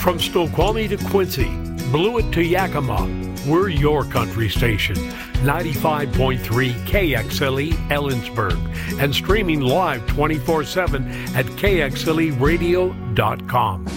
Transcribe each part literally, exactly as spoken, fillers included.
From Snoqualmie to Quincy, Blewett to Yakima, we're your country station. ninety-five point three K X L E Ellensburg and streaming live twenty-four seven at K X L E radio dot com.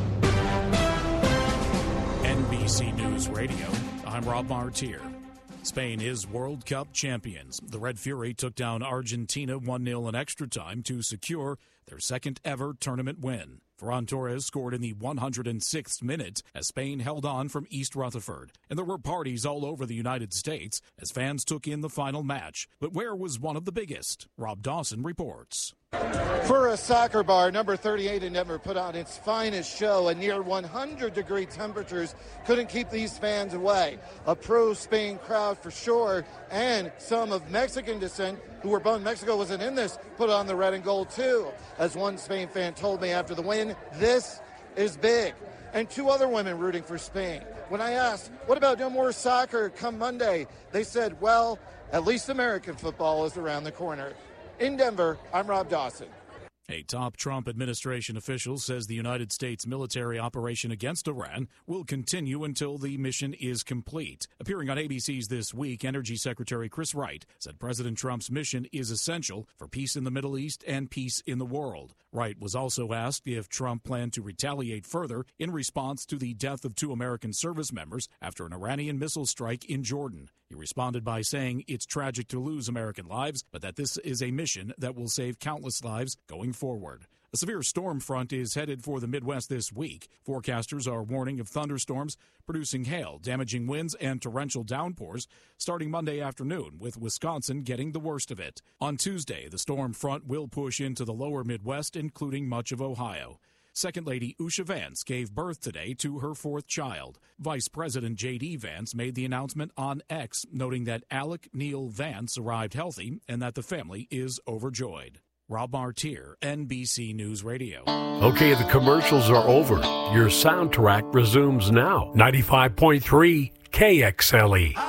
N B C News Radio, I'm Rob Martier. Spain is World Cup champions. The Red Fury took down Argentina one nil in extra time to secure their second ever tournament win. Ferran Torres scored in the one hundred sixth minute as Spain held on from East Rutherford. And there were parties all over the United States as fans took in the final match. But where was one of the biggest? Rob Dawson reports. For a soccer bar, number thirty-eight in Denver put on its finest show, and near one hundred degree temperatures couldn't keep these fans away. A pro-Spain crowd for sure, and some of Mexican descent who were bummed Mexico wasn't in this put on the red and gold too. As one Spain fan told me after the win, this is big. And two other women rooting for Spain. When I asked, what about no more soccer come Monday? They said, well, at least American football is around the corner. In Denver, I'm Rob Dawson. A top Trump administration official says the United States military operation against Iran will continue until the mission is complete. Appearing on A B C's This Week, Energy Secretary Chris Wright said President Trump's mission is essential for peace in the Middle East and peace in the world. Wright was also asked if Trump planned to retaliate further in response to the death of two American service members after an Iranian missile strike in Jordan. He responded by saying it's tragic to lose American lives, but that this is a mission that will save countless lives going forward. A severe storm front is headed for the Midwest this week. Forecasters are warning of thunderstorms producing hail, damaging winds, and torrential downpours starting Monday afternoon, with Wisconsin getting the worst of it. On Tuesday, the storm front will push into the lower Midwest, including much of Ohio. Second Lady Usha Vance gave birth today to her fourth child. Vice President J D. Vance made the announcement on X, noting that Alec Neil Vance arrived healthy and that the family is overjoyed. Rob Martier, N B C News Radio. Okay, the commercials are over. Your soundtrack resumes now. ninety-five point three K X L E.